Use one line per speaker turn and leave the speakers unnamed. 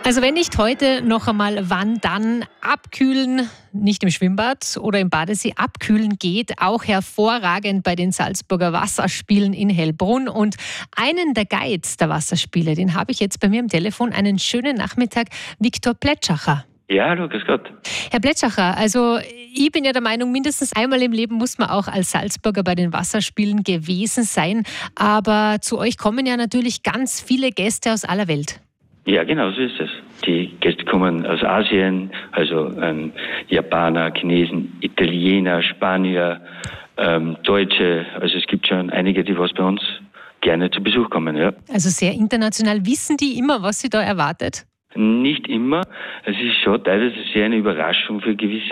Also wenn nicht heute, noch einmal wann dann? Abkühlen, nicht im Schwimmbad oder im Badesee, abkühlen geht auch hervorragend bei den Salzburger Wasserspielen in Hellbrunn. Und einen der Guides der Wasserspiele, den habe ich jetzt bei mir am Telefon. Einen schönen Nachmittag, Viktor Plätschacher.
Ja, hallo, grüß Gott.
Herr Plätschacher, also ich bin ja der Meinung, mindestens einmal im Leben muss man auch als Salzburger bei den Wasserspielen gewesen sein. Aber zu euch kommen ja natürlich ganz viele Gäste aus aller Welt.
Ja, genau, so ist es. Die Gäste kommen aus Asien, also Japaner, Chinesen, Italiener, Spanier, Deutsche. Also es gibt schon einige, die was bei uns gerne zu Besuch kommen, ja.
Also sehr international. Wissen die immer, was sie da erwartet?
Nicht immer. Es ist schon teilweise sehr eine Überraschung für gewisse